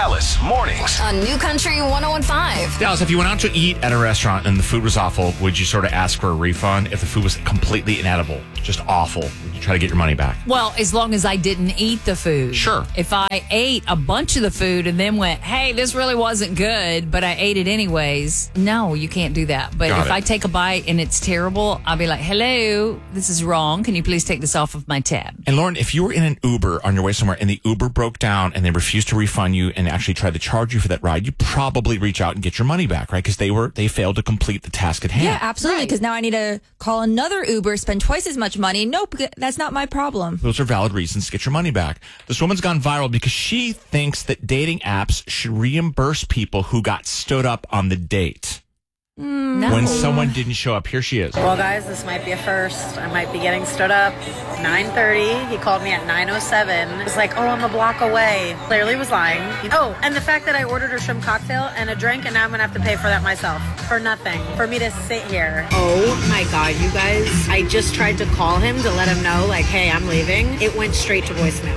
Dallas mornings. On New Country 101.5. Dallas, if you went out to eat at a restaurant and the food was awful, would you sort of ask for a refund? If the food was completely inedible, just awful, would you try to get your money back? Well, as long as I didn't eat the food. Sure. If I ate a bunch of the food and then went, hey, this really wasn't good, but I ate it anyways, no, you can't do that. But if I take a bite and it's terrible, I'll be like, hello, this is wrong. Can you please take this off of my tab? And Lauren, if you were in an Uber on your way somewhere and the Uber broke down and they refused to refund you and actually tried to charge you for that ride, you'd probably reach out and get your money back, right? Because they failed to complete the task at hand. Yeah, absolutely. Because now I need to call another Uber, spend twice as much money. Nope, that's not my problem. Those are valid reasons to get your money back. This woman's gone viral because she thinks that dating apps should reimburse people who got stood up on the date. No. When someone didn't show up. Here she is. Well, guys, this might be a first. I might be getting stood up. 9:30. He called me at 9:07. It was like, oh, I'm a block away. Clearly was lying. Oh, and the fact that I ordered a shrimp cocktail and a drink, and now I'm going to have to pay for that myself. For nothing. For me to sit here. Oh, my God, you guys. I just tried to call him to let him know, like, hey, I'm leaving. It went straight to voicemail.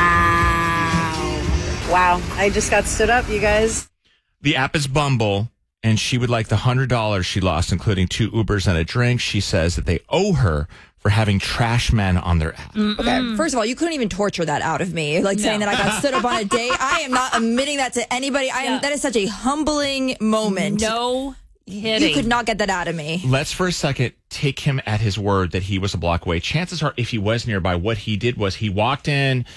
Wow. I just got stood up, you guys. The app is Bumble. And she would like the $100 she lost, including 2 Ubers and a drink. She says that they owe her for having trash men on their app. Okay, first of all, you couldn't even torture that out of me. Like saying that I got stood up on a date. I am not admitting that to anybody. That is such a humbling moment. No kidding. You could not get that out of me. Let's for a second take him at his word that he was a block away. Chances are, if he was nearby, what he did was he walked in,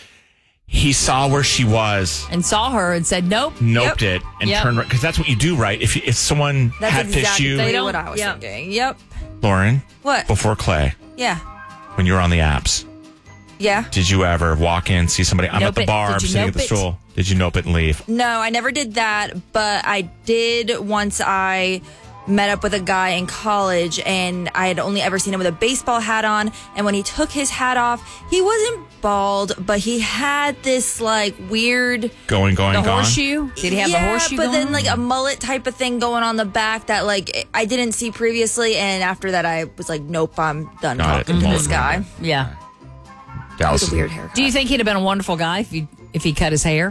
he saw where she was. And saw her and said, nope. Noped it and turned right. Because that's what you do, right? If someone That's had fished you. exactly what I was thinking. Yep. Lauren. What? Before Clay. Yeah. When you were on the apps. Yeah. Did you ever walk in, see somebody? I'm at the bar, I'm sitting at the stool. Did you nope it and leave? No, I never did that, but I did once I met up with a guy in college, and I had only ever seen him with a baseball hat on, and when he took his hat off, he wasn't bald, but he had this like weird going the horseshoe. Did he have the horseshoe but going? then like a mullet type of thing going on the back that like I didn't see previously, and after that I was like, nope, I'm done talking to this guy. Yeah. Dallas It was a weird haircut. Do you think he'd have been a wonderful guy if he cut his hair?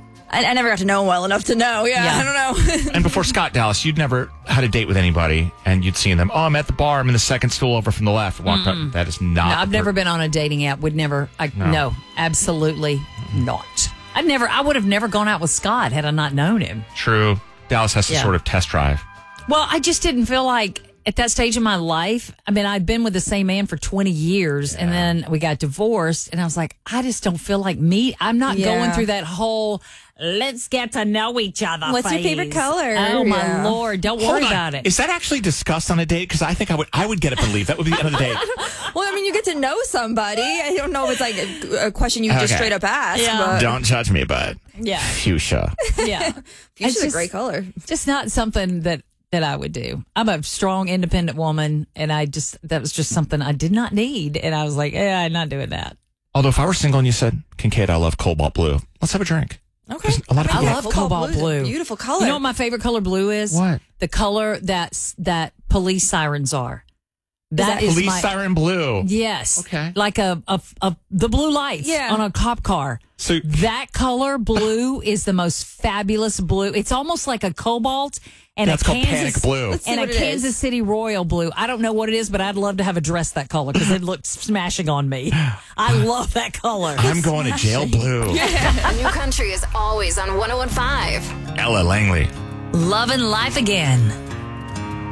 I never got to know him well enough to know. Yeah. I don't know. And before Scott, Dallas, you'd never had a date with anybody and you'd seen them. Oh, I'm at the bar. I'm in the second stool over from the left. Walked up. That is not. No, I've never been on a dating app. Would never. No, absolutely not. I would have never gone out with Scott had I not known him. True. Dallas has to sort of test drive. Well, I just didn't feel like at that stage of my life, I mean, I'd been with the same man for 20 years and then we got divorced and I was like, I just don't feel like me. I'm not going through that whole let's get to know each other What's your favorite color? Oh, my Lord. Don't worry about it. Is that actually discussed on a date? Because I think I would get up and leave. That would be the end of the date. Well, I mean, you get to know somebody. I don't know if it's like a question you just straight up ask. Yeah. But Don't judge me, but fuchsia. Yeah. fuchsia's a great color. Just not something that I would do. I'm a strong, independent woman, and that was just something I did not need. And I was like, I'm not doing that. Although if I were single and you said, Kincaid, I love cobalt blue, let's have a drink. Okay. A lot of I people love cobalt blue. Beautiful color. You know what my favorite color blue is? What? The color that police sirens are. That is police siren blue. Yes. Okay. Like the blue lights on a cop car. So that color blue is the most fabulous blue. It's almost like a cobalt and that's called panic blue. And a Kansas City Royal blue. I don't know what it is, but I'd love to have a dress that color because it looks smashing on me. I love that color. I'm going to jail blue. New Country is always on 101.5. Ella Langley. Loving life again.